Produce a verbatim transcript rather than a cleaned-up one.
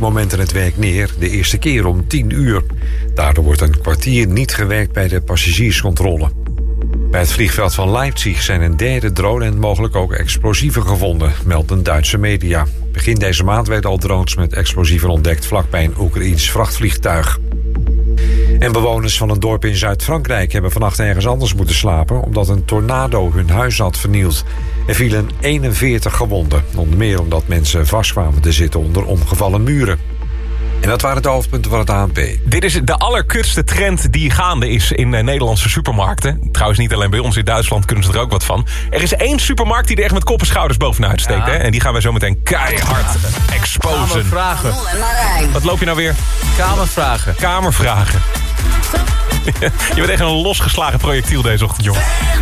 momenten het werk neer, de eerste keer om tien uur. Daardoor wordt een kwartier niet gewerkt bij de passagierscontrole. Bij het vliegveld van Leipzig zijn een derde drone en mogelijk ook explosieven gevonden, melden Duitse media. Begin deze maand werden al drones met explosieven ontdekt vlakbij een Oekraïens vrachtvliegtuig. En bewoners van een dorp in Zuid-Frankrijk hebben vannacht ergens anders moeten slapen omdat een tornado hun huis had vernield. Er vielen eenenveertig gewonden, onder meer omdat mensen vastkwamen te zitten onder omgevallen muren. En dat waren de hoofdpunten van het A N P. Dit is de allerkutste trend die gaande is in uh, Nederlandse supermarkten. Trouwens niet alleen bij ons, in Duitsland kunnen ze er ook wat van. Er is één supermarkt die er echt met kop en schouders bovenuit steekt. Ja. Hè? En die gaan wij zo meteen keihard exposen. Kamervragen. Wat loop je nou weer? Kamervragen. Kamervragen. Je bent echt een losgeslagen projectiel deze ochtend, jongen.